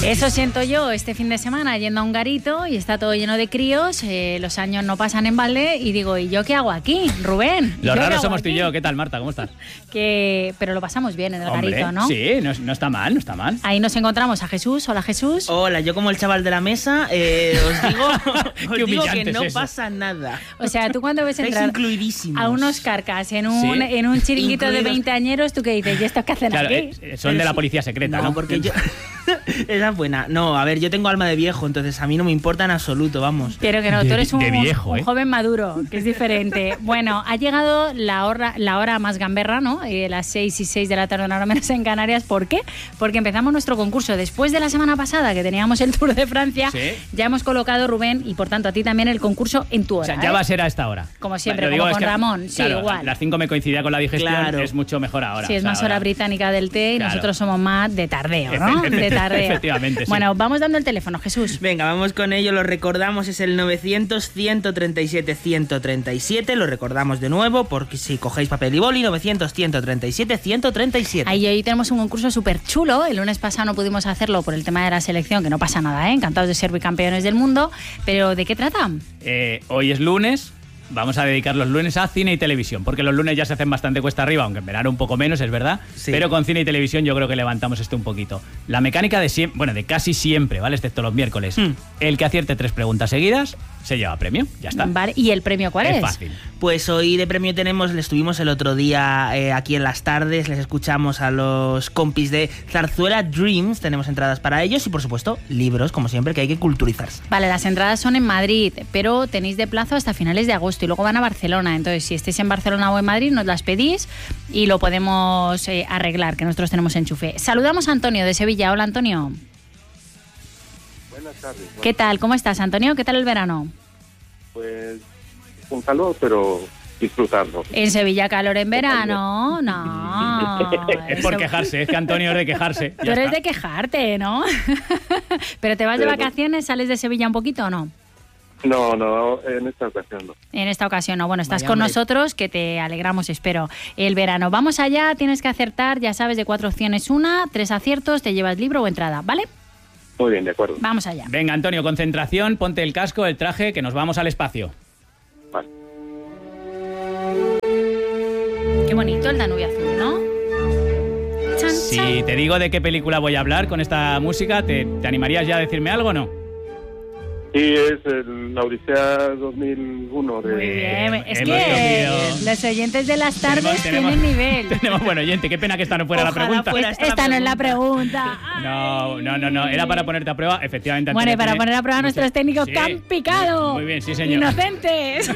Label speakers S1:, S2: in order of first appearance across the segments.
S1: Eso siento yo este fin de semana yendo a un garito y está todo lleno de críos, los años no pasan en balde y digo, ¿y yo qué hago aquí, Rubén?
S2: Los raros somos tú y yo. ¿Qué tal, Marta? ¿Cómo estás?
S1: Pero lo pasamos bien en el garito, ¿no?
S2: Sí, no está mal, no está mal.
S1: Ahí nos encontramos a Jesús. Hola, Jesús.
S3: Hola, yo como el chaval de la mesa, os digo que no pasa nada.
S1: O sea, tú cuando ves entrar a unos carcas en un chiringuito de 20 añeros, ¿tú qué dices? ¿Y estos qué hacen aquí?
S2: Son de la policía secreta, ¿no?
S3: Porque yo... Esa es buena. No, a ver, yo tengo alma de viejo, entonces a mí no me importa en absoluto, vamos.
S1: Pero que no, tú eres un joven maduro, que es diferente. Bueno, ha llegado la hora más gamberra, ¿no? Las 6:06 de la tarde, una hora menos en Canarias. ¿Por qué? Porque empezamos nuestro concurso. Después de la semana pasada, que teníamos el Tour de Francia, ya hemos colocado, Rubén, y por tanto a ti también, el concurso en tu hora.
S2: O sea, ya va a ser a esta hora.
S1: Como siempre, como con Ramón. Sí,
S2: claro,
S1: igual.
S2: Las 5 me coincidía con la digestión, es mucho mejor ahora.
S1: Sí, es más hora británica del té y nosotros somos más de tardeo, ¿no? De tardeo.
S2: Efectivamente, sí.
S1: Bueno, vamos dando el teléfono, Jesús.
S3: Venga, vamos con ello, lo recordamos, es el 900-137-137, lo recordamos de nuevo, porque si cogéis papel y boli, 900-137-137.
S1: Ahí hoy tenemos un concurso súper chulo, el lunes pasado no pudimos hacerlo por el tema de la selección, que no pasa nada, encantados de ser bicampeones del mundo, pero ¿de qué trata?
S2: Hoy es lunes. Vamos a dedicar los lunes a cine y televisión, porque los lunes ya se hacen bastante cuesta arriba, aunque en verano un poco menos, es verdad, pero con cine y televisión yo creo que levantamos esto un poquito. La mecánica de casi siempre, ¿vale? Excepto los miércoles. El que acierte 3 preguntas seguidas se lleva premio, ya está.
S1: Vale, ¿y el premio cuál es?
S2: Es fácil.
S3: Pues hoy de premio les tuvimos el otro día aquí en las tardes, les escuchamos a los compis de Zarzuela Dreams, tenemos entradas para ellos y por supuesto libros, como siempre, que hay que culturizarse.
S1: Vale, las entradas son en Madrid, pero tenéis de plazo hasta finales de agosto y luego van a Barcelona, entonces si estáis en Barcelona o en Madrid nos las pedís y lo podemos arreglar, que nosotros tenemos enchufe. Saludamos a Antonio de Sevilla. Hola, Antonio.
S4: Buenas tardes.
S1: ¿Qué tal? ¿Cómo estás, Antonio? ¿Qué tal el verano?
S4: Pues un calor, pero disfrutarlo.
S1: ¿En Sevilla calor en verano? No.
S2: Es por quejarse, es que Antonio es de quejarse.
S1: Tú eres de quejarte, ¿no? ¿Pero te vas de vacaciones, sales de Sevilla un poquito o no?
S4: No, en esta ocasión no.
S1: En esta ocasión no. Bueno, estás con nosotros, que te alegramos, espero, el verano. Vamos allá, tienes que acertar, ya sabes, de 4 opciones 3 aciertos, te llevas libro o entrada, ¿vale?
S4: Muy bien, de acuerdo.
S1: Vamos allá.
S2: Venga, Antonio, concentración, ponte el casco, el traje, que nos vamos al espacio.
S4: Vale.
S1: Qué bonito el Danubio azul, ¿no?
S2: Si te digo de qué película voy a hablar con esta música, ¿te animarías ya a decirme algo o no?
S4: Sí, es la Odisea 2001 de...
S1: Muy bien, es que los oyentes de las tardes tienen nivel.
S2: Tenemos buen oyente, qué pena que esta no fuera la pregunta.
S1: Esta no es la pregunta.
S2: No, era para ponerte a prueba, efectivamente.
S1: Bueno, y para poner a prueba a nuestros técnicos que han picado.
S2: Muy bien, sí, señor.
S1: Inocentes.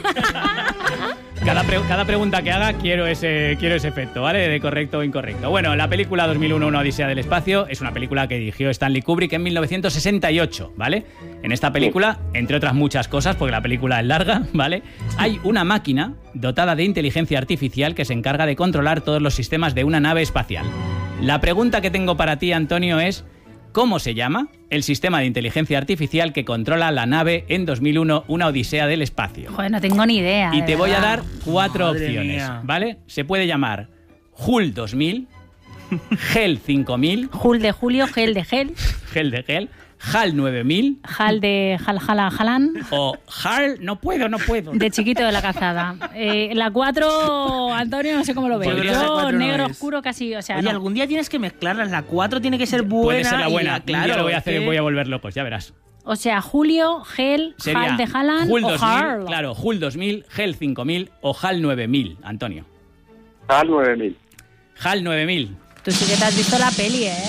S2: Cada pregunta que haga quiero ese efecto, ¿vale? De correcto o incorrecto. Bueno, la película 2001, Una Odisea del Espacio, es una película que dirigió Stanley Kubrick en 1968, ¿vale? En esta película, entre otras muchas cosas, porque la película es larga, ¿vale? Hay una máquina dotada de inteligencia artificial que se encarga de controlar todos los sistemas de una nave espacial. La pregunta que tengo para ti, Antonio, es ¿cómo se llama el sistema de inteligencia artificial que controla la nave en 2001, Una Odisea del Espacio?
S1: Joder, no tengo ni idea.
S2: Y te voy a dar 4
S3: Madre
S2: opciones,
S3: mía.
S2: ¿vale? Se puede llamar HUL 2000, GEL 5000,
S1: Jul de Julio, gel de gel.
S2: GEL de GEL, HAL 9000
S1: Jal de Jalán.
S2: o HAL no puedo.
S1: De Chiquito de la Calzada. La 4, Antonio, no sé cómo lo veo.
S3: Yo creo que la 4
S1: negro
S3: no es.
S1: oscuro casi, o sea,
S3: Oye,
S1: no.
S3: algún día tienes que mezclarlas, la 4 tiene que ser buena.
S2: Puede ser la buena,
S3: y claro,
S2: yo lo voy a hacer y voy a volver locos, ya verás.
S1: O sea, Julio, Gel,
S2: Sería
S1: Jal de Jalán
S2: HUL
S1: o
S2: 2000,
S1: Harl.
S2: claro, HUL 2000, GEL 5000 o HAL 9000, Antonio.
S4: HAL 9000.
S2: HAL 9000.
S1: Tú sí que te has visto la peli, ¿eh?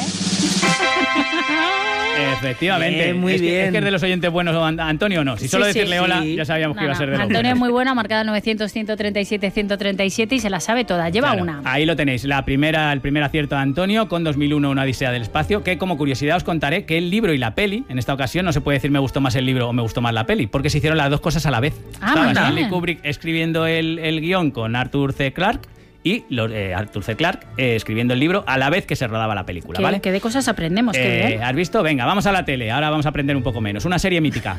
S2: Efectivamente.
S3: Bien, muy bien.
S2: Es que es de los oyentes buenos, Antonio, no. Si solo
S1: Sí,
S2: decirle
S1: sí.
S2: hola, ya sabíamos que iba a ser de los
S1: Antonio es
S2: buenos.
S1: muy bueno, ha marcado el 900-137-137 y se la sabe toda. Lleva
S2: Claro,
S1: una.
S2: Ahí lo tenéis, el primer acierto de Antonio con 2001, Una Odisea del Espacio, que como curiosidad os contaré que el libro y la peli, en esta ocasión no se puede decir me gustó más el libro o me gustó más la peli, porque se hicieron las dos cosas a la vez. Estaba
S1: muy
S2: Stanley
S1: bien.
S2: Kubrick escribiendo el guión con Arthur C. Clarke y Arthur C. Clarke escribiendo el libro a la vez que se rodaba la película, ¿vale?
S1: Que de cosas aprendemos, qué bien.
S2: ¿Has visto? Venga, vamos a la tele, ahora vamos a aprender un poco menos. Una serie mítica.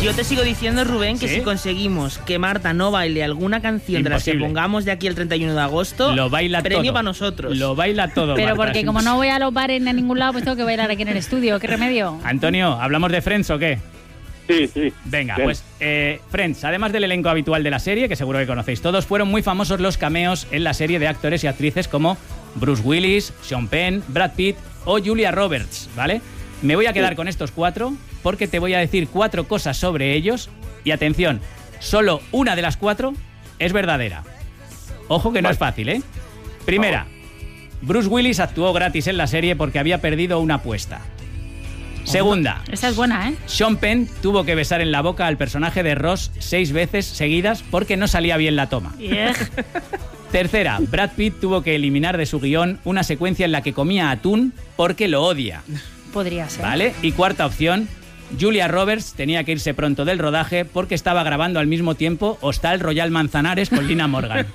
S3: Yo te sigo diciendo, Rubén, que
S2: ¿Sí?
S3: si conseguimos que Marta no baile alguna canción de las que
S2: Imposible.
S3: pongamos de aquí el 31 de agosto,
S2: Lo baila
S3: premio
S2: todo.
S3: para nosotros.
S2: Lo baila todo,
S1: Pero
S2: Marta,
S1: porque
S2: es
S1: como no
S2: imposible.
S1: voy a los bares ni a ningún lado, pues tengo que bailar aquí en el estudio. ¿Qué remedio?
S2: Antonio, ¿hablamos de Friends o qué?
S4: Sí.
S2: Venga,
S4: Bien.
S2: pues Friends, además del elenco habitual de la serie, que seguro que conocéis todos, fueron muy famosos los cameos en la serie de actores y actrices como Bruce Willis, Sean Penn, Brad Pitt o Julia Roberts, ¿vale? Me voy a quedar con estos 4 porque te voy a decir 4 cosas sobre ellos y atención, solo una de las 4 es verdadera. Ojo que no es fácil, ¿eh? Primera, Bruce Willis actuó gratis en la serie porque había perdido una apuesta. Segunda,
S1: Esta es buena, ¿eh?
S2: Sean Penn tuvo que besar en la boca al personaje de Ross 6 veces seguidas porque no salía bien la toma. Tercera, Brad Pitt tuvo que eliminar de su guión una secuencia en la que comía atún porque lo odia,
S1: Podría ser.
S2: ¿vale? Y cuarta opción, Julia Roberts tenía que irse pronto del rodaje porque estaba grabando al mismo tiempo Hostal Royal Manzanares con Lina Morgan.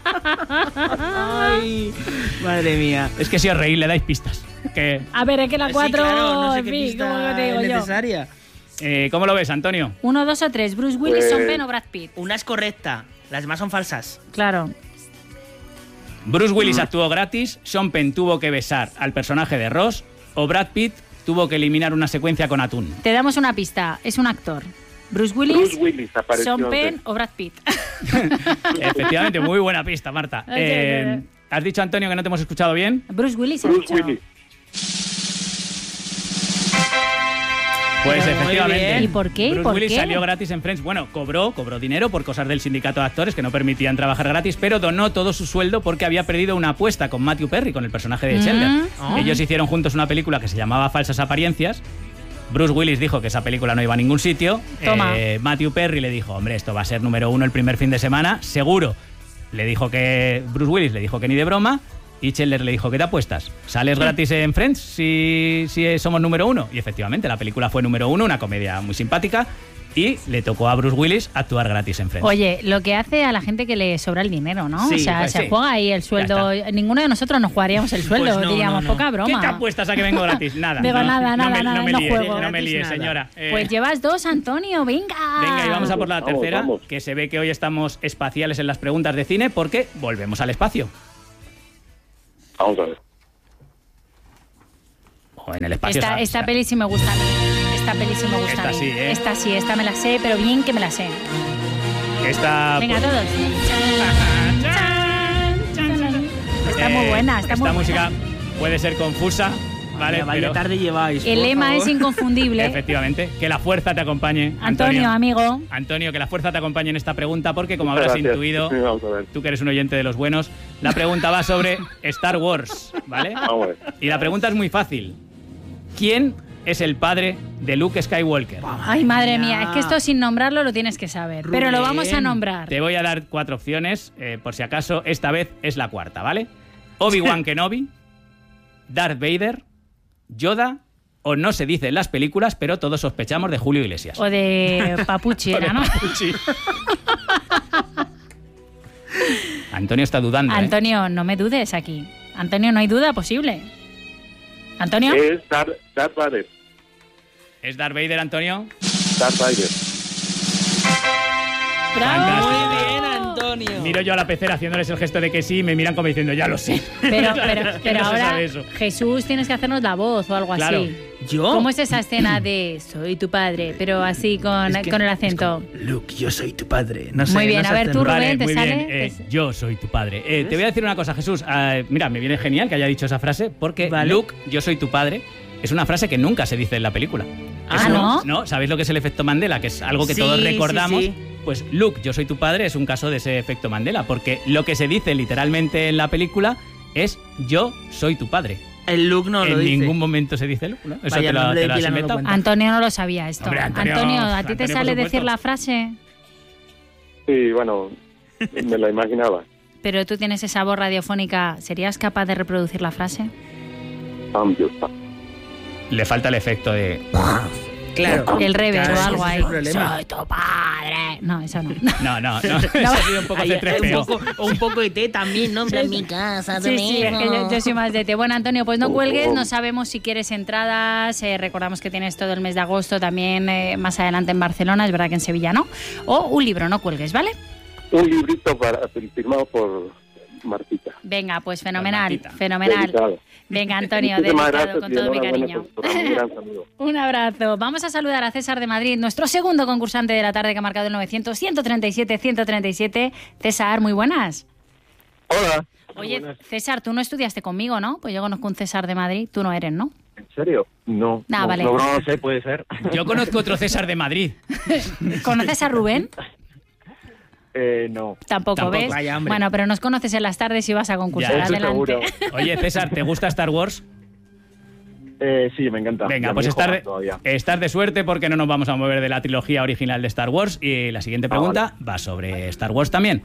S3: Ay, madre mía.
S2: Es que si os reís le dais pistas. Que,
S1: A ver, es que la 4,
S3: Sí, claro, no sé
S1: en
S3: qué
S1: fin,
S3: pista
S1: ¿cómo te digo
S3: es
S1: yo?
S3: necesaria.
S2: ¿Cómo lo ves, Antonio?
S1: 1, 2 o 3. Bruce Willis,
S4: Pues-
S1: Sean Penn o Brad Pitt.
S3: Una es correcta, las demás son falsas.
S1: Claro.
S2: Bruce Willis actuó gratis, Sean Penn tuvo que besar al personaje de Ross o Brad Pitt tuvo que eliminar una secuencia con atún.
S1: Te damos una pista. Es un actor. Bruce Willis,
S4: Bruce Willis apareció.
S1: Sean Penn o Brad Pitt.
S2: Efectivamente, muy buena pista, Marta. ¿Has dicho, Antonio, que no te hemos escuchado bien?
S1: Bruce Willis, has
S4: Bruce
S1: dicho.
S4: Willis.
S2: Pues
S3: Muy
S2: efectivamente.
S3: bien.
S1: ¿Y por qué? ¿Y
S2: Bruce
S1: por
S2: Willis
S1: qué?
S2: salió gratis en Friends. Bueno, cobró dinero por cosas del sindicato de actores que no permitían trabajar gratis, pero donó todo su sueldo porque había perdido una apuesta con Matthew Perry, con el personaje de Chandler. Ellos hicieron juntos una película que se llamaba Falsas Apariencias. Bruce Willis dijo que esa película no iba a ningún sitio.
S1: Toma.
S2: Matthew Perry le dijo, hombre, esto va a ser número 1 el primer fin de semana, seguro. Bruce Willis le dijo que ni de broma. Y Chandler le dijo, ¿qué te apuestas? ¿Sales gratis en Friends si somos número 1? Y efectivamente, la película fue número 1, una comedia muy simpática, y le tocó a Bruce Willis actuar gratis en Friends.
S1: Oye, lo que hace a la gente que le sobra el dinero, ¿no?
S2: Sí,
S1: o sea,
S2: pues
S1: se
S2: sí.
S1: juega ahí el sueldo.
S2: Ya
S1: Ninguno de nosotros nos jugaríamos el sueldo,
S3: Pues no,
S1: diríamos,
S3: no, no.
S1: poca broma.
S2: ¿Qué te apuestas a que vengo gratis? Nada.
S1: Digo, nada,
S2: no me
S1: no
S2: líes,
S1: juego.
S2: No me líes,
S3: Gratis
S2: señora.
S1: Pues llevas 2, Antonio, venga.
S2: Venga, y vamos a por la
S4: Vamos,
S2: tercera,
S4: vamos.
S2: que se ve que hoy estamos espaciales en las preguntas de cine porque volvemos al espacio.
S4: Vamos a ver.
S2: O en el espacio.
S1: Esta peli sí me gusta a mí. Esta peli sí me gusta
S2: Esta
S1: a mí.
S2: sí, ¿eh?
S1: Esta sí, esta me la sé, pero bien que me la sé.
S2: Esta,
S1: Venga,
S2: pues,
S1: todos. Está muy buena, está muy
S2: esta
S1: buena.
S2: música puede ser confusa, ¿vale?
S3: Vaya
S2: Pero-
S3: tarde lleváis.
S1: El
S3: por
S1: lema
S3: favor.
S1: es inconfundible.
S2: Efectivamente, que la fuerza te acompañe.
S1: Antonio, amigo.
S2: Antonio, que la fuerza te acompañe en esta pregunta porque, como habrás
S4: Gracias.
S2: intuido,
S4: Sí, vamos a ver.
S2: tú que eres un oyente de los buenos, la pregunta va sobre Star Wars, ¿vale?
S4: Vamos a ver.
S2: Y la pregunta es muy fácil. ¿Quién es el padre de Luke Skywalker?
S1: Ay, madre mía, es que esto sin nombrarlo lo tienes que saber. Pero lo vamos a
S3: Rubén,
S1: nombrar.
S2: Te voy a dar 4 opciones, por si acaso, esta vez es la cuarta, ¿vale? Obi-Wan Kenobi, Darth Vader, Yoda o no se dice en las películas, pero todos sospechamos de Julio Iglesias.
S1: O de Papuchi era, ¿no?
S2: Sí. Antonio está dudando, ¿eh?
S1: Antonio, no me dudes aquí. Antonio, no hay duda posible. ¿Antonio?
S4: Es Darth Vader.
S2: ¿Es Darth Vader, Antonio?
S4: Darth Vader.
S1: ¡Bravo!
S3: Muy bien, Antonio.
S2: Miro yo a la pecera haciéndoles el gesto de que sí y me miran como diciendo, ya lo sé.
S1: Pero
S2: Que no se
S1: ahora,
S2: sabe eso.
S1: Jesús, tienes que hacernos la voz o algo
S2: Claro.
S1: así.
S3: ¿Yo?
S1: ¿Cómo es esa escena de soy tu padre, pero así con,
S3: Es que-
S1: con el
S3: es
S1: acento?
S3: como, Luke, yo soy tu padre. No sé,
S1: Muy bien,
S3: no
S1: a
S3: sé
S1: ver, tú,
S3: hacerlo.
S1: Rubén,
S2: Vale,
S1: ¿te
S2: muy
S1: sale?
S2: bien. Yo soy tu padre. Te voy a decir una cosa, Jesús. Mira, me viene genial que haya dicho esa frase porque
S3: Vale.
S2: Luke, yo soy tu padre, es una frase que nunca se dice en la película.
S1: Ah,
S2: Eso,
S1: ¿no?
S2: ¿no? ¿Sabéis lo que es el efecto Mandela? Que es algo que
S3: Sí,
S2: todos
S3: sí,
S2: recordamos.
S3: sí.
S2: Pues Luke, yo soy tu padre es un caso de ese efecto Mandela, porque lo que se dice literalmente en la película es yo soy tu padre.
S3: El Luke no lo
S2: En
S3: dice.
S2: ningún momento se dice Luke, ¿no? Eso
S3: Vaya,
S2: te lo,
S3: nombre
S2: te
S3: de
S2: lo has
S3: pila no lo
S2: inventado.
S3: cuenta.
S1: Antonio no lo sabía esto.
S2: Hombre, Antonio,
S1: ¿a ti te
S2: Antonio, por
S1: sale decir
S2: supuesto.
S1: la frase?
S4: Sí, bueno, me la imaginaba.
S1: Pero tú tienes esa voz radiofónica. ¿Serías capaz de reproducir la frase?
S4: Cambio.
S2: Le falta el efecto de...
S3: Claro.
S1: El rever
S3: Claro,
S1: o algo
S3: ese es
S1: ahí.
S3: el problema.
S1: Soy tu padre. No, eso no.
S2: No. Eso ha sido un poco C3PO.
S3: Un poco de té también, ¿no? En mi casa,
S1: Sí, es que yo soy más de té. Bueno, Antonio, pues no cuelgues, no sabemos si quieres entradas, recordamos que tienes todo el mes de agosto también más adelante en Barcelona, es verdad que en Sevilla no, o un libro, no cuelgues, ¿vale?
S4: Un librito firmado por Martita.
S1: Venga, pues fenomenal,
S2: Martita.
S1: fenomenal.
S4: Dedicado.
S1: Venga, Antonio,
S4: Muchísimas
S1: dedicado
S4: gracias
S1: con
S4: y
S1: todo mi
S4: enhorabuena
S1: cariño.
S4: por un gran saludo.
S1: Un abrazo. Vamos a saludar a César de Madrid, nuestro segundo concursante de la tarde que ha marcado el 900-137-137. César, muy buenas.
S4: Hola.
S1: Oye,
S4: Buenas.
S1: César, tú no estudiaste conmigo, ¿no? Pues yo conozco un César de Madrid, tú no eres, ¿no?
S4: ¿En serio? No.
S1: Vale.
S4: No sé, puede ser.
S2: Yo conozco otro César de Madrid.
S1: ¿Conoces a Rubén?
S4: No.
S1: Tampoco, ¿ves?
S3: vaya, hombre.
S1: Bueno, pero nos conoces en las tardes y vas a concursar.
S2: Ya,
S4: eso
S1: Adelante.
S4: seguro.
S2: Oye, César, ¿te gusta Star Wars?
S4: Sí, me encanta.
S2: Venga,
S4: Ya
S2: pues
S4: me dijo
S2: estás
S4: todavía.
S2: de suerte porque no nos vamos a mover de la trilogía original de Star Wars. Y la siguiente pregunta va sobre Star Wars también.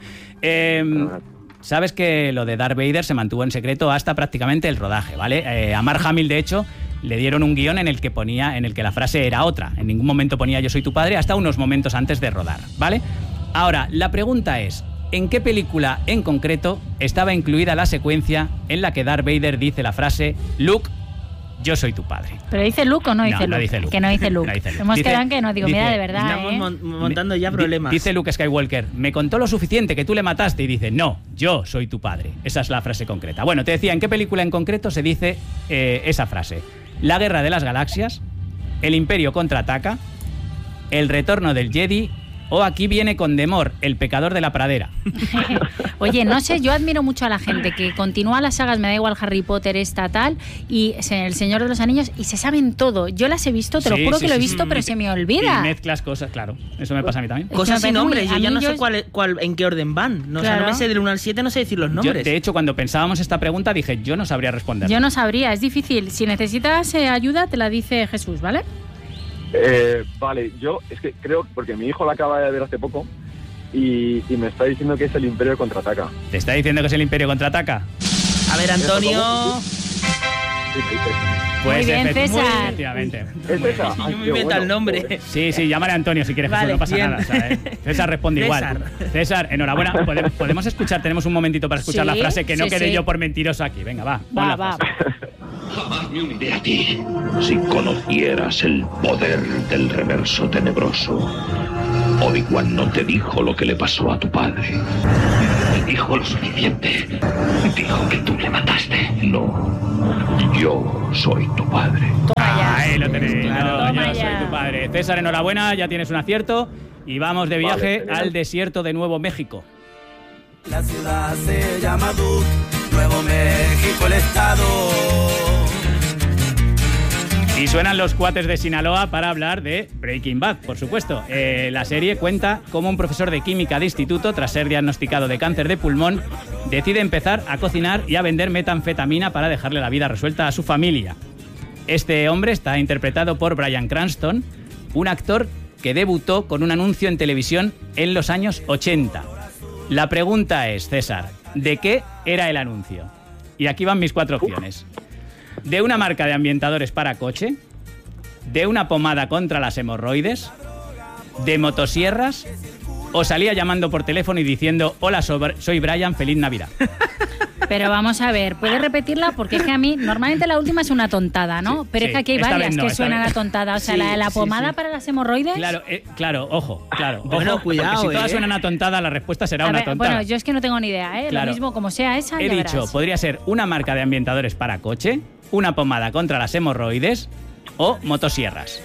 S2: Sabes que lo de Darth Vader se mantuvo en secreto hasta prácticamente el rodaje, ¿vale? A Mark Hamill, de hecho, le dieron un guión en el que la frase era otra. En ningún momento ponía yo soy tu padre hasta unos momentos antes de rodar, ¿vale? Ahora, la pregunta es, ¿en qué película en concreto estaba incluida la secuencia en la que Darth Vader dice la frase Luke, yo soy tu padre?
S1: ¿Pero dice Luke o no dice Luke?
S2: No dice Luke.
S1: Que no dice Luke.
S2: No dice Luke.
S1: Hemos
S2: Dice-
S1: quedado en que no. Digo,
S2: dice-
S1: mira, de verdad,
S3: Estamos montando ya
S2: Di-
S3: problemas.
S2: Dice Luke Skywalker, me contó lo suficiente que tú le mataste, y dice, no, yo soy tu padre. Esa es la frase concreta. Bueno, te decía, ¿en qué película en concreto se dice esa frase? La Guerra de las Galaxias, El Imperio contraataca, El Retorno del Jedi o Aquí viene Condemor, el pecador de la pradera.
S1: Oye, no sé, yo admiro mucho a la gente que continúa las sagas, me da igual Harry Potter, esta tal, y El Señor de los Anillos, y se saben todo. Yo las he visto, te lo
S2: Sí,
S1: juro
S2: sí,
S1: que lo he
S2: sí,
S1: visto,
S2: sí.
S1: pero se me
S2: Y
S1: olvida.
S2: mezclas cosas, claro. Eso me pasa a mí también.
S3: Cosas
S1: Es que
S3: sin
S1: me parece
S3: nombres,
S1: muy-
S3: yo ya
S1: a
S3: no
S1: mí
S3: sé
S1: yo-
S3: en qué orden van. No, o sea,
S1: Claro.
S3: no me sé del 1 al 7, no sé decir los
S2: Yo,
S3: nombres.
S2: de hecho, cuando pensábamos esta pregunta, dije, yo no sabría responder.
S1: Yo no sabría, es difícil. Si necesitas ayuda, te la dice Jesús, ¿vale?
S4: Vale, yo es que creo, porque mi hijo la acaba de ver hace poco y me está diciendo que es el Imperio contraataca.
S2: ¿Te está diciendo que es el Imperio contraataca?
S3: A ver, Antonio.
S4: Sí, me dice.
S2: Pues
S1: Muy bien, César.
S2: Efectivamente.
S4: ¿Es esa?
S3: Yo
S4: Ay,
S3: me
S4: qué
S3: invento
S4: bueno,
S3: el nombre.
S4: joder.
S2: Sí, llámale a Antonio si quieres, Jesús,
S3: Vale,
S2: no pasa
S3: bien.
S2: nada. ¿Sabes? César responde
S3: César.
S2: igual. César, enhorabuena. ¿Podemos escuchar? Tenemos un momentito para escuchar
S1: Sí,
S2: la frase, que no
S1: sí,
S2: quede
S1: sí.
S2: yo por mentiroso aquí. Venga, va. pon la
S1: Va.
S2: frase.
S5: Jamás me uniré a ti. Si conocieras el poder del reverso tenebroso. Obi-Wan no te dijo lo que le pasó a tu padre. Te dijo lo suficiente. Dijo que tú le mataste. No. Yo soy tu padre.
S1: Toma ya.
S2: Ahí lo tenéis.
S3: Claro.
S2: No,
S1: Toma
S2: yo
S1: ya.
S2: soy tu padre. César, enhorabuena, ya tienes un acierto. Y vamos de viaje
S4: genial.
S2: al desierto de Nuevo México.
S6: La ciudad se llama Duke, Nuevo México el estado.
S2: Y suenan los cuates de Sinaloa para hablar de Breaking Bad, por supuesto. La serie cuenta cómo un profesor de química de instituto, tras ser diagnosticado de cáncer de pulmón, decide empezar a cocinar y a vender metanfetamina para dejarle la vida resuelta a su familia. Este hombre está interpretado por Bryan Cranston, un actor que debutó con un anuncio en televisión en los años 80. La pregunta es, César, ¿de qué era el anuncio? Y aquí van mis 4 opciones. ¿De una marca de ambientadores para coche? ¿De una pomada contra las hemorroides? ¿De motosierras? ¿O salía llamando por teléfono y diciendo hola, soy Brian, feliz Navidad?
S1: Pero vamos a ver, ¿puedes repetirla? Porque es que a mí, normalmente la última es una tontada, ¿no?
S2: Sí,
S1: Pero
S2: sí,
S1: es que aquí hay
S2: esta
S1: varias
S2: vez no,
S1: que
S2: esta
S1: suenan
S2: vez.
S1: a tontada. O sea,
S3: Sí,
S1: la
S3: sí,
S1: pomada
S3: sí.
S1: para las hemorroides.
S2: Claro, ojo, claro.
S3: Bueno,
S2: ojo,
S3: cuidado,
S2: porque si todas
S3: ¿eh?
S2: suenan a tontada, la respuesta será
S1: A
S2: una
S1: ver,
S2: tontada.
S1: bueno, yo es que no tengo ni idea, ¿eh?
S2: Claro.
S1: Lo mismo, como sea esa,
S2: He
S1: ya
S2: dicho,
S1: verás.
S2: podría ser una marca de ambientadores para coche, una pomada contra las hemorroides o motosierras.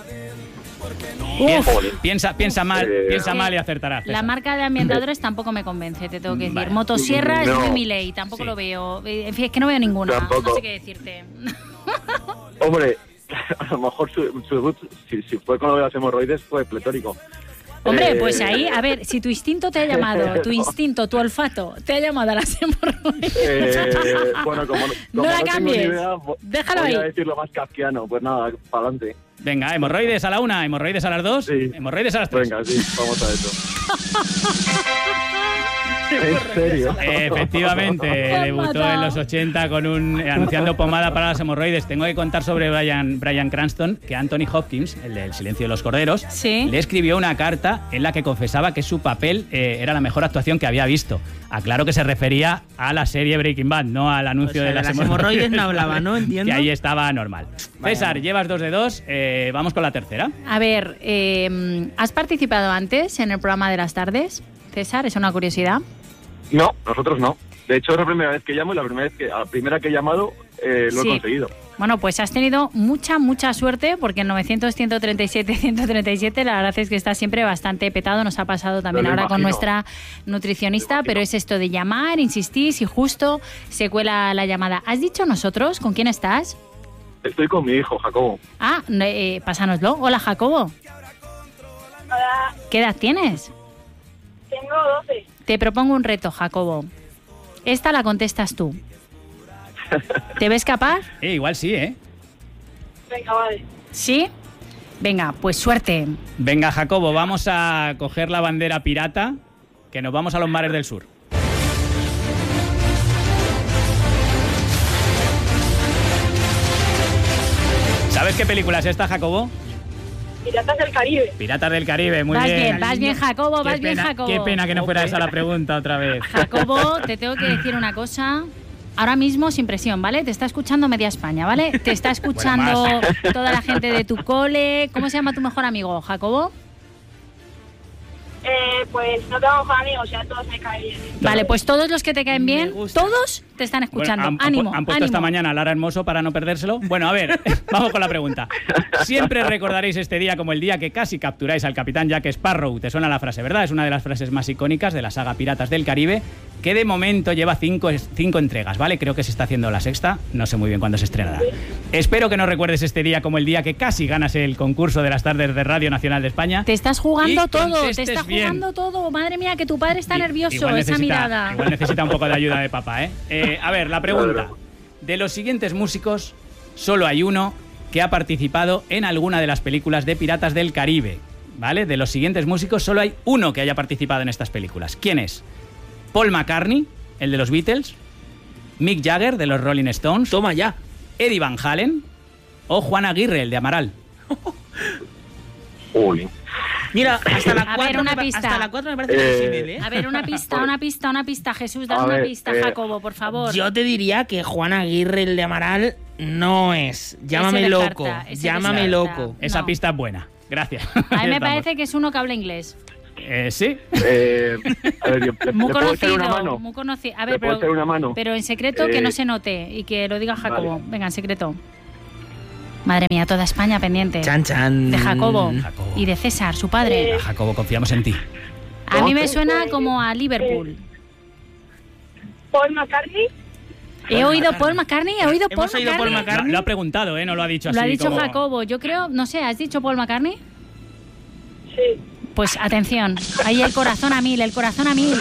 S1: Uf,
S2: Piensa mal y acertarás.
S1: la
S2: César.
S1: marca de ambientadores tampoco me convence, te tengo que decir.
S2: Vale.
S1: Motosierra es
S4: No.
S1: muy Milei, tampoco
S2: Sí.
S1: lo veo. En fin, es que no veo ninguna.
S4: Tampoco.
S1: No sé qué decirte.
S4: Hombre, a lo mejor su debut, si fue con lo de las hemorroides, fue pletórico.
S1: Hombre, pues ahí, a ver, si tu instinto te ha llamado, tu instinto, tu olfato, te ha llamado a las hemorroides.
S4: Bueno, como
S1: No la
S4: no tengo
S1: cambies.
S4: ni idea,
S1: Déjalo
S4: voy a
S1: ahí.
S4: decir lo más kafkiano. Pues nada, para adelante.
S2: Venga, hemorroides a la 1, hemorroides a las 2,
S4: Sí.
S2: hemorroides a las 3.
S4: Venga, sí, vamos a eso. ¿En serio?
S2: Efectivamente, debutó en los 80 anunciando pomada para las hemorroides. Tengo que contar sobre Bryan Cranston, que Anthony Hopkins, el del Silencio de los Corderos, le escribió una carta en la que confesaba que su papel era la mejor actuación que había visto. Aclaro que se refería a la serie Breaking Bad, no al anuncio de las
S3: hemorroides. No hablaba, ¿no? Entiendo.
S2: Que ahí estaba normal. César, llevas 2 de 2. Vamos con la tercera.
S1: A ver, ¿has participado antes en el programa de las tardes, César? Es una curiosidad.
S4: No, nosotros no. De hecho, es la primera vez que llamo y la primera que he llamado lo he conseguido.
S1: Bueno, pues has tenido mucha suerte porque el 900-137-137 la verdad es que está siempre bastante petado. Nos ha pasado también ahora con nuestra nutricionista, pero es esto de llamar, insistís y justo se cuela la llamada. ¿Has dicho nosotros? ¿Con quién estás?
S4: Estoy con mi hijo, Jacobo.
S1: Ah, pásanoslo. Hola, Jacobo.
S7: Hola.
S1: ¿Qué edad tienes?
S7: Tengo 12.
S1: Te propongo un reto, Jacobo. Esta la contestas tú. ¿Te ves capaz?
S2: Igual sí, ¿eh?
S7: Venga, vale.
S1: ¿Sí? Venga, pues suerte.
S2: Venga, Jacobo, vamos a coger la bandera pirata, que nos vamos a los mares del sur. ¿Sabes qué película es esta, Jacobo?
S7: Piratas del Caribe.
S2: Piratas del Caribe, muy bien.
S1: Vas bien, Jacobo, vas bien, Jacobo.
S2: Qué pena que no fuera esa la pregunta otra vez.
S1: Jacobo, te tengo que decir una cosa. Ahora mismo, sin presión, ¿vale? Te está escuchando media España, ¿vale? Te está escuchando toda la gente de tu cole. ¿Cómo se llama tu mejor amigo, Jacobo?
S7: Pues no tengo mejor amigo, o sea, todos me caen bien.
S1: Vale, pues todos los que te caen bien, todos te están escuchando.
S2: Bueno,
S1: ánimo,
S2: han puesto esta mañana a Lara Hermoso para no perdérselo. Bueno, a ver, vamos con la pregunta. Siempre recordaréis este día como el día que casi capturáis al capitán Jack Sparrow. Te suena la frase, ¿verdad? Es una de las frases más icónicas de la saga Piratas del Caribe, que de momento lleva 5 entregas, ¿vale? Creo que se está haciendo la 6ª, no sé muy bien cuándo se estrenará. Espero que no recuerdes este día como el día que casi ganas el concurso de las tardes de Radio Nacional de España.
S1: Te estás jugando todo,
S2: te estás jugando
S1: todo. Madre mía, que tu padre está nervioso, esa mirada.
S2: Igual necesita un poco de ayuda de papá, ¿eh? A ver, la pregunta. De los siguientes músicos, solo hay uno que ha participado en alguna de las películas de Piratas del Caribe, ¿vale? De los siguientes músicos, solo hay uno que haya participado en estas películas. ¿Quién es? Paul McCartney, el de los Beatles, Mick Jagger, de los Rolling Stones,
S3: Toma ya.
S2: Eddie Van Halen o Juan Aguirre, el de Amaral.
S4: Uy.
S3: Mira, hasta la 4
S1: ver, una pista.
S3: Hasta la 4 me parece difícil, ¿eh?
S1: A ver, una pista. Jesús, dame una pista, Jacobo, por favor.
S3: Yo te diría que Juan Aguirre, el de Amaral, no es. Llámame loco. Llámame loco.
S2: Esa pista es buena. Gracias.
S1: A mí me parece que es uno que habla inglés.
S2: Sí.
S4: A ver,
S1: muy
S4: puedo echar una mano?
S1: Muy conocido. A ver,
S4: ¿puedo echar una mano?
S1: pero en secreto que no se note y que lo diga Jacobo.
S4: Vale.
S1: Venga, en secreto. Madre mía, toda España pendiente.
S3: Chan, chan.
S1: De Jacobo y de César, su padre.
S2: Jacobo, confiamos en ti.
S1: A mí me suena como a Liverpool.
S7: Paul McCartney.
S1: He oído Paul McCartney,
S3: ¿Hemos oído Paul McCartney?
S2: Lo ha preguntado, no lo ha dicho así.
S1: Lo ha dicho
S2: como...
S1: Jacobo. Yo creo, no sé, ¿has dicho Paul McCartney?
S7: Sí.
S1: Pues atención, ahí el corazón a mil,
S3: ¡Bien,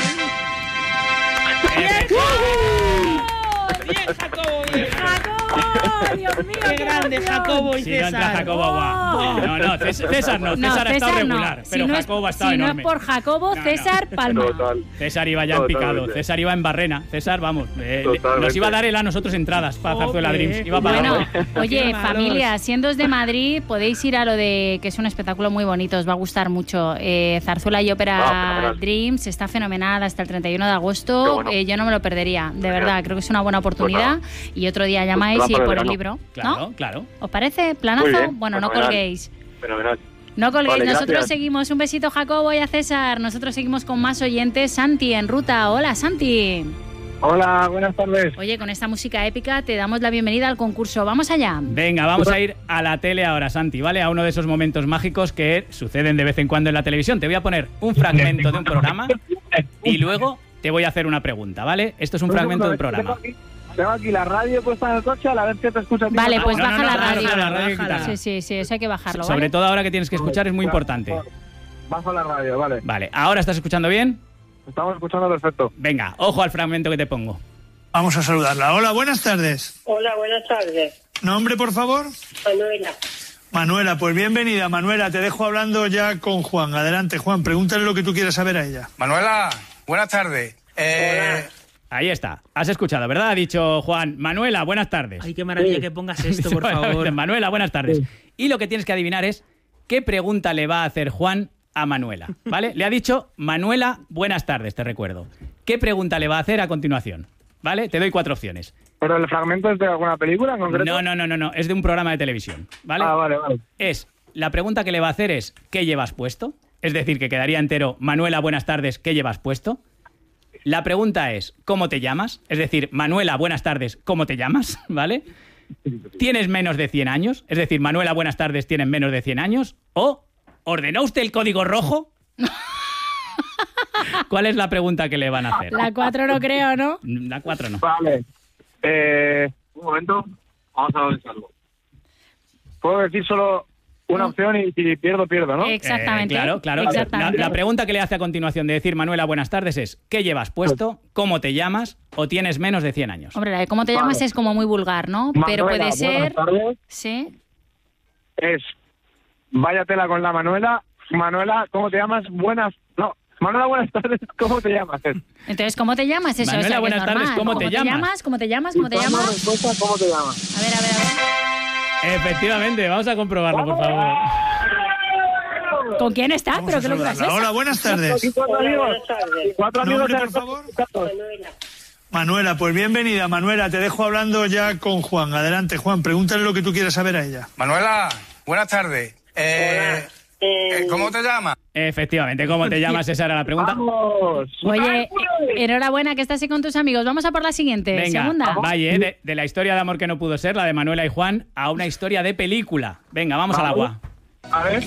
S3: Jacobo! ¡Bien!
S1: ¡Jacobo! ¡Dios mío!
S3: ¡Qué grande Jacobo y
S2: Si
S3: César!
S2: no entra Jacobo, guau. No, César no. César ha estado regular, pero Jacobo ha estado
S1: enorme.
S2: enorme.
S1: Si no es por Jacobo, César palma.
S4: Total.
S2: César iba ya en picado, César iba en barrena. César, vamos, nos iba a dar él a nosotros entradas para Zarzuela Dreams. Iba para
S1: Bueno, oye,
S3: Qué malos.
S1: familia, siendo de Madrid, podéis ir a lo de que es un espectáculo muy bonito, os va a gustar mucho. Zarzuela y Ópera
S4: fenomenal.
S1: Dreams está fenomenal hasta el 31 de agosto.
S4: Qué bueno.
S1: Yo no me lo perdería, de verdad, creo que es una buena oportunidad.
S4: Pues
S1: Y otro día llamáis
S4: plan
S1: y
S4: para el
S1: por el
S4: verano.
S1: libro.
S2: Claro,
S1: ¿No?
S2: claro.
S1: ¿Os parece? ¿Planazo?
S4: Muy bien,
S1: Bueno, no
S4: fenomenal.
S1: colguéis.
S4: Fenomenal.
S1: No colguéis,
S4: Vale,
S1: nosotros
S4: gracias.
S1: seguimos. Un besito, Jacobo, y a César. Nosotros seguimos con más oyentes. Santi, en ruta. Hola, Santi.
S4: Hola, buenas tardes.
S1: Oye, con esta música épica te damos la bienvenida al concurso. ¡Vamos allá!
S2: Venga, vamos a ir a la tele ahora, Santi, ¿vale? A uno de esos momentos mágicos que suceden de vez en cuando en la televisión. Te voy a poner un fragmento de un programa y luego te voy a hacer una pregunta, ¿vale? Esto es un fragmento de un programa.
S4: Tengo aquí la radio puesta en el coche, a la vez que te escuchas.
S1: Vale, pues
S2: No,
S1: baja la radio.
S2: baja la radio y quítala.
S1: Sí, eso hay que bajarlo,
S2: Sobre
S1: ¿vale?
S2: todo ahora que tienes que escuchar es muy importante.
S4: Bajo la radio, vale.
S2: Vale, ¿ahora estás escuchando bien?
S4: Estamos escuchando perfecto.
S2: Venga, ojo al fragmento que te pongo.
S8: Vamos a saludarla. Hola, buenas tardes.
S7: Hola, buenas tardes.
S8: ¿Nombre, por favor?
S7: Manuela.
S8: Manuela, pues bienvenida. Manuela, te dejo hablando ya con Juan. Adelante, Juan, pregúntale lo que tú quieras saber a ella.
S9: Manuela, buenas tardes.
S2: Ahí está. Has escuchado, ¿verdad? Ha dicho Juan. Manuela, buenas tardes.
S3: Ay, qué maravilla que pongas esto, por favor.
S2: Manuela, buenas tardes. Y lo que tienes que adivinar es qué pregunta le va a hacer Juan a Manuela, ¿vale? Le ha dicho, Manuela, buenas tardes, te recuerdo. ¿Qué pregunta le va a hacer a continuación? ¿Vale? Te doy 4 opciones.
S4: ¿Pero el fragmento es de alguna película en concreto?
S2: No. Es de un programa de televisión, ¿vale?
S4: Vale.
S2: La pregunta que le va a hacer es, ¿qué llevas puesto? Es decir, que quedaría entero, Manuela, buenas tardes, ¿qué llevas puesto? La pregunta es, ¿cómo te llamas? Es decir, Manuela, buenas tardes, ¿cómo te llamas? ¿Vale? ¿Tienes menos de 100 años? Es decir, Manuela, buenas tardes, ¿tienes menos de 100 años? ¿O ¿ordenó usted el código rojo? ¿Cuál es la pregunta que le van a hacer?
S1: La 4 no creo, ¿no?
S2: La 4 no.
S4: Vale. Un momento. Vamos a ver algo. Puedo decir solo una opción y si pierdo, ¿no?
S1: Exactamente.
S2: Claro.
S1: Exactamente.
S2: La pregunta que le hace a continuación de decir, Manuela, buenas tardes, es ¿qué llevas puesto? ¿Cómo te llamas? ¿O tienes menos de 100 años?
S1: Hombre, la de cómo te llamas es como muy vulgar, ¿no?
S4: Manuela,
S1: pero puede ser...
S4: buenas tardes.
S1: Sí.
S4: Es, vaya tela con la Manuela. Manuela, ¿cómo te llamas? Manuela, buenas tardes, ¿cómo te llamas?
S1: Entonces, ¿cómo te llamas? Eso,
S2: Manuela,
S1: o sea,
S2: buenas
S1: que es
S2: tardes,
S1: normal.
S2: ¿cómo te llamas?
S1: ¿Cómo te llamas? ¿Cómo te llamas?
S4: Respuesta, ¿cómo te llamas?
S1: A ver.
S2: Efectivamente, vamos a comprobarlo, por favor.
S1: ¿Con quién estás?
S8: Vamos
S1: ¿Pero
S8: a
S1: qué locura es
S8: saludarla.
S1: esa?
S8: Hola, buenas tardes.
S4: Cuatro amigos.
S8: Nombre, por favor. Manuela, pues bienvenida. Manuela, te dejo hablando ya con Juan. Adelante, Juan, pregúntale lo que tú quieras saber a ella.
S9: Manuela, buenas tardes. ¿Cómo te llamas?
S2: Efectivamente, ¿cómo te llamas? Esa era la pregunta.
S4: ¡Vamos!
S1: Oye, enhorabuena que estás ahí con tus amigos. Vamos a por la siguiente.
S2: Venga,
S1: Segunda.
S2: vaya, de la historia de amor que no pudo ser, la de Manuela y Juan, a una historia de película. Venga, vamos al agua.
S4: A ver.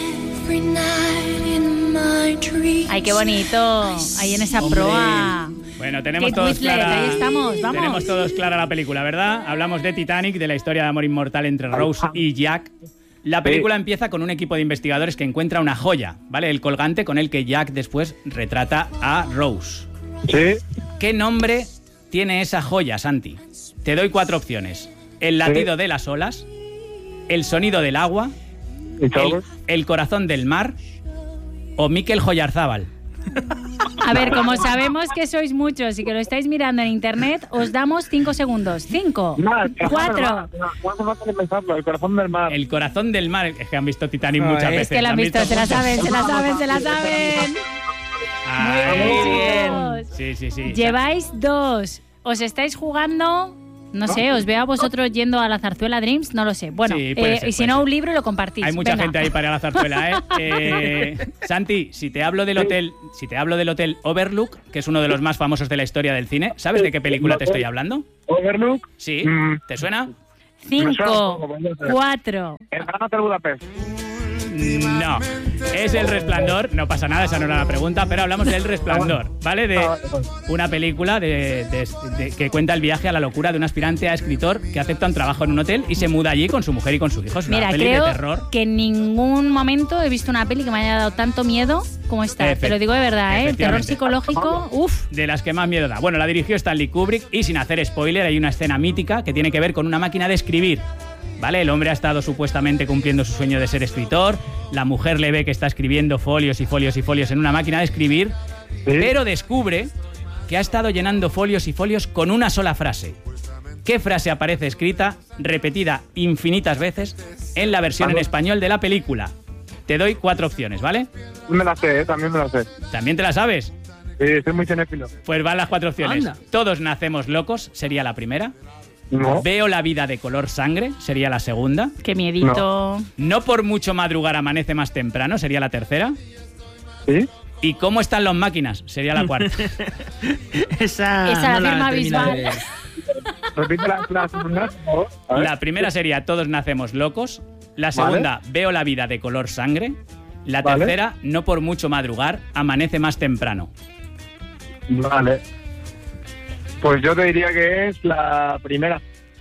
S1: Ay, qué bonito. Ahí en esa proa.
S2: Bueno, tenemos
S1: Kate
S2: todos
S1: Winslet,
S2: clara,
S1: ahí estamos, vamos.
S2: tenemos todos clara la película, ¿verdad? Hablamos de Titanic, de la historia de amor inmortal entre Rose y Jack. La película empieza con un equipo de investigadores que encuentra una joya, ¿vale? El colgante con el que Jack después retrata a Rose.
S4: Sí.
S2: ¿Qué nombre tiene esa joya, Santi? Te doy 4 opciones. El latido de las olas, el sonido del agua, el corazón del mar o Mikel Joyarzábal.
S1: A ver, como sabemos que sois muchos y que lo estáis mirando en internet, os damos 5 segundos. 5, 4.
S4: ¿Cuánto falta de pensarlo? El corazón del mar.
S2: El corazón del mar. Es que han visto Titanic muchas veces.
S1: Es que la han visto, se la saben.
S2: Muy
S1: bien.
S2: Sí.
S1: Lleváis 2. Os estáis jugando... No sé, os veo a vosotros yendo a la Zarzuela Dreams, no lo sé. Bueno,
S2: sí,
S1: y si no, un libro y lo compartís.
S2: Hay mucha gente ahí para la zarzuela, ¿eh? Santi, si te hablo del hotel Overlook, que es uno de los más famosos de la historia del cine, ¿sabes de qué película te estoy hablando?
S4: ¿Overlook?
S2: Sí, ¿te suena?
S1: 5, 4.
S4: El Gran Hotel Budapest.
S2: No, es El Resplandor, no pasa nada, esa no era la pregunta, pero hablamos del Resplandor, ¿vale? De una película que cuenta el viaje a la locura de un aspirante a escritor que acepta un trabajo en un hotel y se muda allí con su mujer y con sus hijos. Una peli de terror.
S1: Que en ningún momento he visto una peli que me haya dado tanto miedo como esta. Te lo digo de verdad, ¿eh? El terror psicológico, uff.
S2: De las que más miedo da. Bueno, la dirigió Stanley Kubrick y sin hacer spoiler hay una escena mítica que tiene que ver con una máquina de escribir. ¿Vale? El hombre ha estado supuestamente cumpliendo su sueño de ser escritor, la mujer le ve que está escribiendo folios y folios y folios en una máquina de escribir, pero descubre que ha estado llenando folios y folios con una sola frase. ¿Qué frase aparece escrita, repetida infinitas veces, en la versión en español de la película? Te doy 4 opciones, ¿vale?
S4: Me la sé, también me la sé.
S2: ¿También te la sabes?
S4: Sí, soy muy cinéfilo.
S2: Pues van las 4 opciones.
S3: Anda.
S2: Todos nacemos locos, sería la primera.
S4: No.
S2: Veo la vida de color sangre, sería la segunda.
S1: Qué miedito.
S2: No por mucho madrugar amanece más temprano, sería la tercera.
S4: ¿Sí?
S2: ¿Y cómo están las máquinas? Sería la cuarta.
S3: Esa
S1: la
S3: no
S1: firma
S3: he terminado
S1: visual.
S3: de ver.
S4: Repite las segundas, por favor. A ver.
S2: La primera sería Todos nacemos locos. La segunda, Veo la vida de color sangre. La tercera, No por mucho madrugar amanece más temprano.
S4: Vale. Pues yo te diría que es la primera.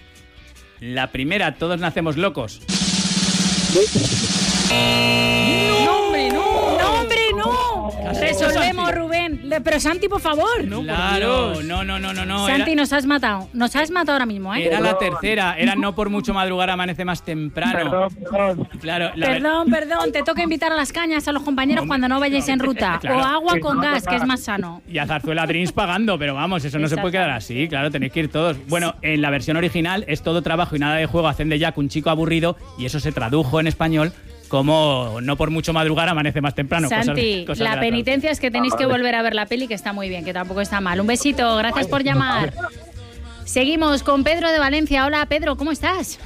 S2: La primera, Todos nacemos locos.
S1: ¡No, hombre, no! ¡No, hombre, no!
S2: Casi.
S1: resolvemos, Rubén. Pero Santi, por favor.
S2: No, claro, no.
S1: Santi, nos has matado. Nos has matado ahora mismo, ¿eh?
S2: Era la tercera. Era no por mucho madrugar amanece más temprano.
S4: Perdón.
S2: Claro,
S1: Perdón. Te toca invitar a las cañas a los compañeros cuando no vayáis en ruta.
S2: Claro.
S1: O agua con gas, que es más sano.
S2: Y a Zarzuela Dreams pagando, pero vamos, eso no se puede quedar así. Claro, tenéis que ir todos. Bueno, en la versión original es todo trabajo y nada de juego. Hacen de Jack un chico aburrido y eso se tradujo en español como no por mucho madrugar amanece más temprano.
S1: Santi,
S2: cosas
S1: la penitencia es que tenéis que volver a ver la peli, que está muy bien, que tampoco está mal. Un besito, gracias por llamar. Seguimos con Pedro de Valencia. Hola, Pedro, ¿cómo estás?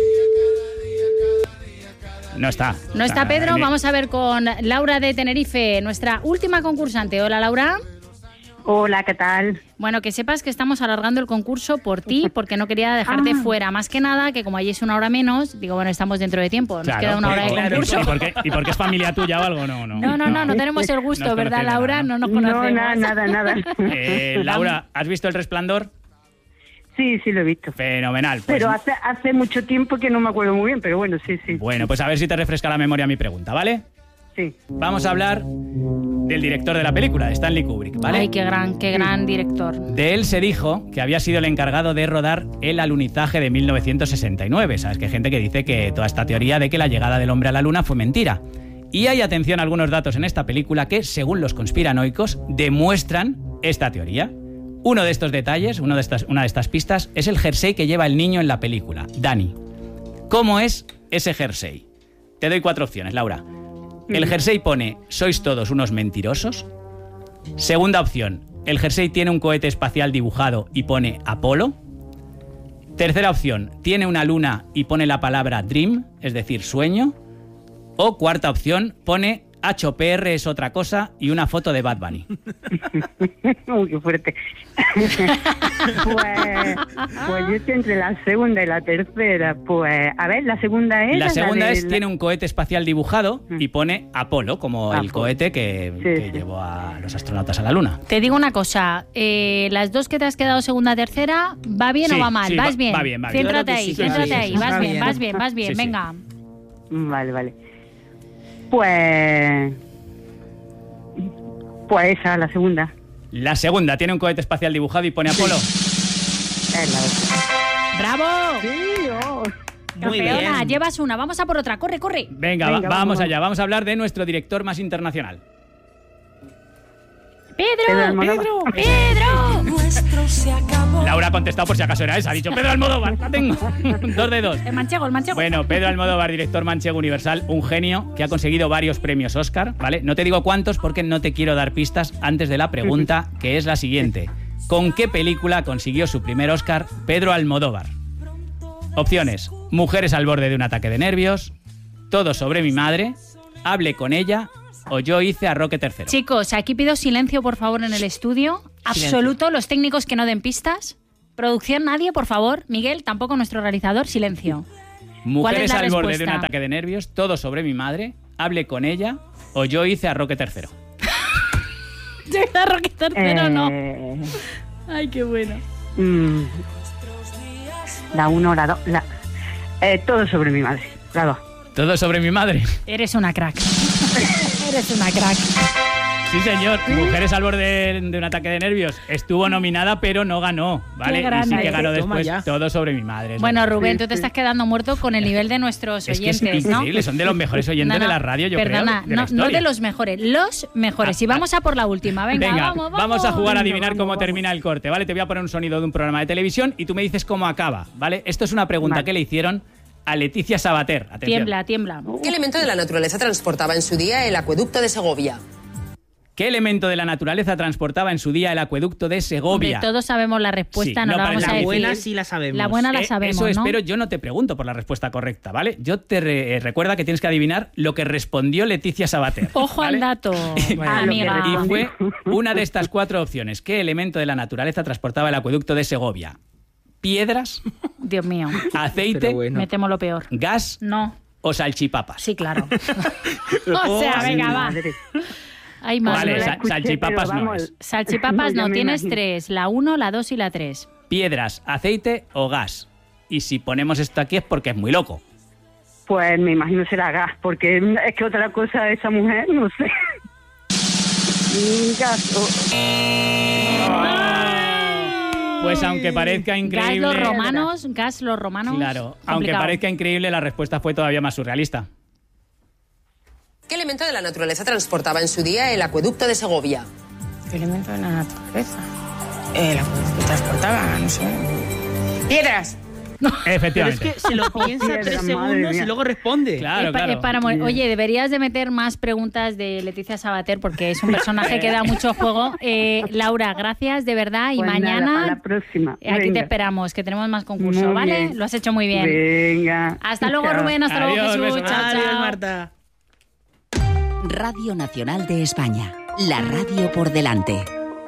S2: No está
S1: Pedro. Vamos a ver con Laura de Tenerife, nuestra última concursante. Hola, Laura.
S10: Hola, ¿qué tal?
S1: Bueno, que sepas que estamos alargando el concurso por ti, porque no quería dejarte fuera. Más que nada, que como allí es una hora menos, digo, bueno, estamos dentro de tiempo. Nos queda una hora de concurso.
S2: ¿Y por qué es familia tuya o algo?
S1: No tenemos el gusto, ¿verdad, Laura? No nos conocemos.
S10: No, nada.
S2: Laura, ¿has visto El Resplandor?
S10: Sí, lo he visto.
S2: Fenomenal. Pues,
S10: pero hace mucho tiempo que no me acuerdo muy bien, pero bueno, sí.
S2: Bueno, pues a ver si te refresca la memoria mi pregunta, ¿vale?
S10: Sí.
S2: Vamos a hablar del director de la película, de Stanley Kubrick, ¿vale?
S1: Ay, qué gran director.
S2: De él se dijo que había sido el encargado de rodar El alunizaje de 1969. ¿Sabes? Que hay gente que dice que toda esta teoría de que la llegada del hombre a la luna fue mentira. Y hay, atención, a algunos datos en esta película que, según los conspiranoicos, demuestran esta teoría. Uno de estos detalles, una de estas pistas, es el jersey que lleva el niño en la película, Danny. ¿Cómo es ese jersey? Te doy 4 opciones, Laura. El jersey pone «Sois todos unos mentirosos». Segunda opción, el jersey tiene un cohete espacial dibujado y pone Apolo. Tercera opción, tiene una luna y pone la palabra Dream, es decir, sueño. O cuarta opción, pone HPR es otra cosa y una foto de Bad Bunny.
S10: Uy, qué fuerte. pues yo estoy entre la segunda y la tercera. Pues, a ver, la segunda es...
S2: La segunda tiene un cohete espacial dibujado y pone Apolo, como el cohete que llevó a los astronautas a la luna.
S1: Te digo una cosa, las dos que te has quedado segunda, tercera, ¿va bien o va mal? ¿Vas bien?
S2: Va bien.
S1: Céntrate ahí, vas bien, venga.
S10: Vale. Pues esa, la segunda.
S2: La segunda tiene un cohete espacial dibujado y pone Apolo.
S1: ¡Bravo!
S10: Sí,
S3: Muy
S1: campeona,
S3: bien.
S1: llevas una. Vamos a por otra. Corre.
S2: Venga, vamos allá. Vamos a hablar de nuestro director más internacional.
S1: ¡Pedro!
S11: Nuestro se acabó.
S2: Laura ha contestado por si acaso era esa. Ha dicho Pedro Almodóvar. La tengo. 2 de 2.
S1: El manchego.
S2: Bueno, Pedro Almodóvar, director manchego universal, un genio que ha conseguido varios premios Oscar, ¿vale? No te digo cuántos porque no te quiero dar pistas antes de la pregunta, que es la siguiente. ¿Con qué película consiguió su primer Oscar Pedro Almodóvar? Opciones: Mujeres al borde de un ataque de nervios, Todo sobre mi madre, Hable con ella o Yo hice a Roque III.
S1: Chicos, aquí pido silencio, por favor, en el estudio. Absoluto, los técnicos que no den pistas. Producción, nadie, por favor. Miguel, tampoco nuestro realizador, silencio.
S2: Mujeres al borde
S1: respuesta?
S2: de un ataque de nervios, Todo sobre mi madre, Hable con ella o Yo hice a Roque III.
S1: Yo hice a Roque III, no. Ay, qué bueno.
S10: La 1, la 2, todo sobre mi madre. La 2.
S2: Todo sobre mi madre.
S1: Eres una crack.
S2: Sí, señor. Mujeres al borde de un ataque de nervios. Estuvo nominada, pero no ganó, ¿vale? Y sí que ganó después Todo sobre mi madre.
S1: Bueno, Rubén, tú te estás quedando muerto con el nivel de nuestros oyentes,
S2: es increíble,
S1: ¿no?
S2: son de los mejores oyentes de la radio, yo
S1: Perdona,
S2: creo.
S1: no de los mejores, los mejores. Y vamos a por la última. Venga,
S2: vamos a jugar a adivinar cómo termina el corte, ¿vale? Te voy a poner un sonido de un programa de televisión y tú me dices cómo acaba, ¿vale? Esto es una pregunta que le hicieron a Leticia Sabater. Atención.
S1: Tiembla.
S12: ¿Qué elemento de la naturaleza transportaba en su día el acueducto de Segovia?
S2: ¿Qué elemento de la naturaleza transportaba en su día el acueducto de Segovia?
S1: Hombre, todos sabemos la respuesta,
S2: sí,
S1: no la vamos a decir.
S3: La buena sí la sabemos.
S1: La buena la sabemos,
S2: eso
S1: ¿no?
S2: espero, yo no te pregunto por la respuesta correcta, ¿vale? Yo te recuerda que tienes que adivinar lo que respondió Leticia Sabater.
S1: Ojo
S2: ¿vale?
S1: al dato, amiga.
S2: Y fue una de estas 4 opciones. ¿Qué elemento de la naturaleza transportaba el acueducto de Segovia? ¿Piedras?
S1: Dios mío.
S2: ¿Aceite?
S1: Me temo lo peor.
S2: ¿Gas?
S1: No.
S2: ¿O salchipapas?
S1: Sí, claro. O sea, venga, va. Hay más.
S2: Vale, salchipapas no es.
S1: Salchipapas no, tienes 3. La 1, la 2 y la 3.
S2: ¿Piedras, aceite o gas? Y si ponemos esto aquí es porque es muy loco.
S10: Pues me imagino será gas, porque es que otra cosa de esa mujer, no sé. Gas.
S2: Pues aunque parezca increíble...
S1: Gas los romanos...
S2: Claro, aunque
S1: complicado.
S2: parezca increíble, la respuesta fue todavía más surrealista.
S12: ¿Qué elemento de la naturaleza transportaba en su día el acueducto de Segovia?
S11: ¿Qué elemento de la naturaleza? El acueducto transportaba, no sé... ¡Piedras!
S2: Efectivamente.
S3: Pero es que se lo piensa 3 segundos y luego responde.
S2: Claro,
S1: Oye, deberías de meter más preguntas de Leticia Sabater porque es un personaje que da mucho juego. Laura, gracias de verdad y
S10: Pues
S1: mañana
S10: nada, a la próxima.
S1: aquí te
S10: Venga.
S1: esperamos, que tenemos más concurso,
S10: Muy
S1: ¿vale?
S10: bien.
S1: Lo has hecho muy bien.
S10: Venga.
S1: Hasta luego,
S10: Chao.
S1: Rubén, hasta luego,
S2: Adiós,
S1: Jesús.
S2: besos.
S1: Chao,
S3: Adiós,
S1: chao.
S3: Marta.
S13: Radio Nacional de España. La radio por delante.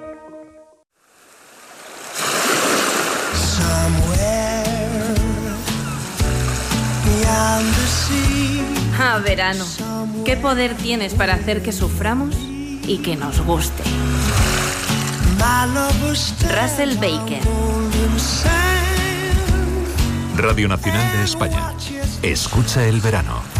S14: Ah, verano. ¿Qué poder tienes para hacer que suframos y que nos guste? Russell Baker.
S15: Radio Nacional de España. Escucha el verano.